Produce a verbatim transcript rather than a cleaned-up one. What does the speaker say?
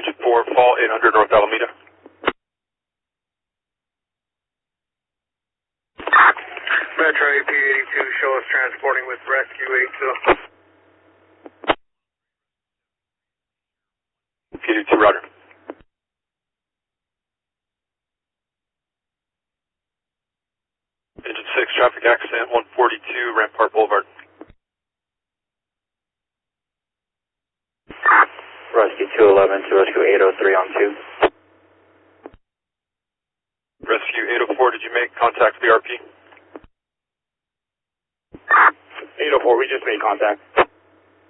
engine four, fall eight hundred North Alameda. Metro A P eighty-two, show us transporting with rescue eighty-two. eighty-two, roger. Engine six, traffic accident, one forty-two, Rampart Boulevard. Rescue two eleven to rescue eight oh three on two. Rescue eight oh four, did you make contact with the R P? eight oh four, we just made contact.